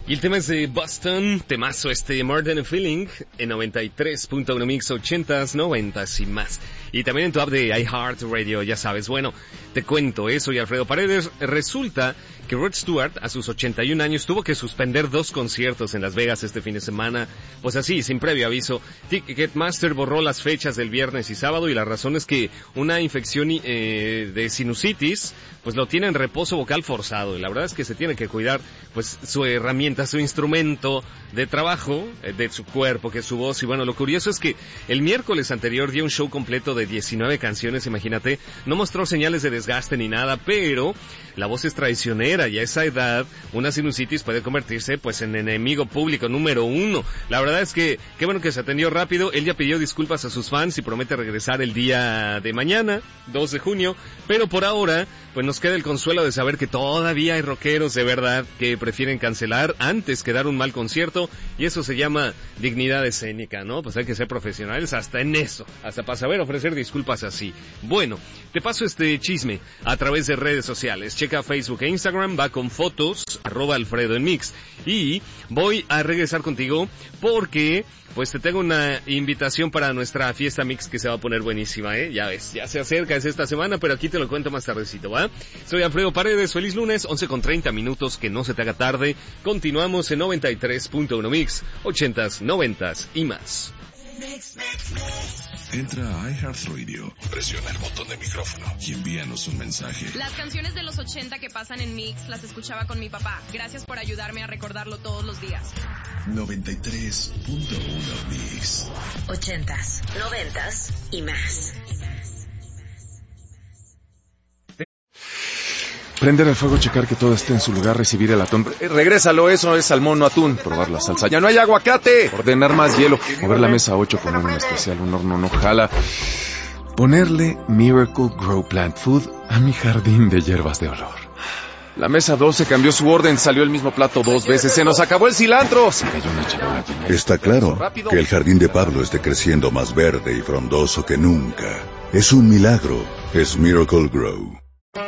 Y el tema es de Boston, temazo More Than a Feeling, en 93.1 Mix, 80s, 90s y más. Y también en tu app de iHeartRadio, ya sabes. Bueno, te cuento, soy Alfredo Paredes. Resulta que Rod Stewart, a sus 81 años, tuvo que suspender 2 conciertos en Las Vegas este fin de semana. Pues así, sin previo aviso. Ticketmaster borró las fechas del viernes y sábado, y la razón es que una infección de sinusitis, pues lo tiene en reposo vocal forzado. Y la verdad es que se tiene que cuidar, pues, su herramienta, su instrumento de trabajo, de su cuerpo, que es su voz. Y bueno, lo curioso es que el miércoles anterior dio un show completo de 19 canciones, imagínate. No mostró señales de desgaste ni nada, pero la voz es traicionera, y a esa edad una sinusitis puede convertirse, pues, en enemigo público número 1. La verdad es que qué bueno que se atendió rápido. Él ya pidió disculpas a sus fans y promete regresar el día de mañana, 2 de junio, pero por ahora, pues, nos queda el consuelo de saber que todavía hay rockeros de verdad que prefieren cancelar antes que dar un mal concierto, y eso se llama dignidad escénica, ¿no? Pues hay que ser profesionales hasta en eso, hasta para saber ofrecer disculpas así. Bueno, te paso este chisme a través de redes sociales. Checa Facebook e Instagram, va con fotos, @Alfredo en Mix. Y voy a regresar contigo porque, pues, te tengo una invitación para nuestra fiesta Mix que se va a poner buenísima, Ya ves, ya se acerca, es esta semana, pero aquí te lo cuento más tardecito, ¿va? Soy Alfredo Paredes, feliz lunes, 11:30 minutos, que no se te haga tarde. Continuamos en 93.1 Mix, 80s, 90s y más. Entra a iHeartRadio, presiona el botón de micrófono y envíanos un mensaje. Las canciones de los 80 que pasan en Mix las escuchaba con mi papá. Gracias por ayudarme a recordarlo todos los días. 93.1 Mix. 80s, 90s y más. Prender el fuego, checar que todo esté en su lugar, recibir el atún. Regrésalo, eso es salmón, no atún. Probar la salsa. ¡Ya no hay aguacate! Ordenar más hielo. Mover la mesa 8 con un especial, un horno no jala. Ponerle Miracle Grow Plant Food a mi jardín de hierbas de olor. La mesa 12 cambió su orden, salió el mismo plato 2 veces. ¡Se nos acabó el cilantro! Se cayó una charola. Está claro que el jardín de Pablo esté creciendo más verde y frondoso que nunca. Es un milagro. Es Miracle Grow.